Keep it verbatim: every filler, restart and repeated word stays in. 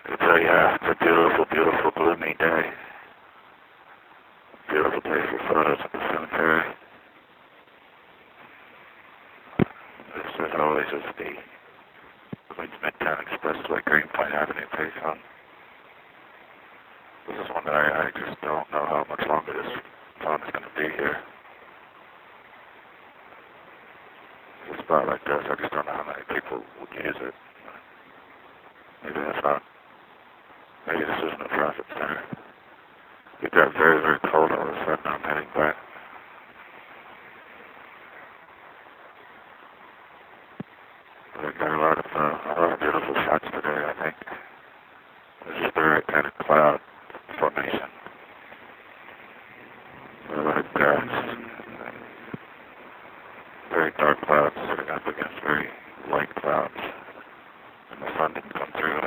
So yeah, it's a beautiful, beautiful gloomy day. Beautiful day for photos at the cemetery. This, as always, is the Queens Midtown Expressway, Greenpoint Avenue payphone. This is one that I, I just don't know how much longer this phone is going to be here. A spot like this, I just don't know how many people would use it. Maybe that's not, maybe this isn't a profit center. It got very, very cold all of a sudden. I'm heading back. We got a lot of, uh, a lot of beautiful shots today, I think. This is the right kind of cloud formation. A lot of clouds. Very dark clouds sitting up against very light clouds. And the sun didn't come through